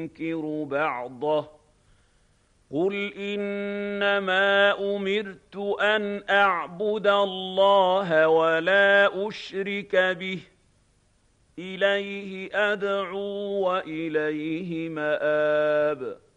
ننكر بعضه قل إنما أمرت أن أعبد الله ولا أشرك به إليه أدعو وإليه مآب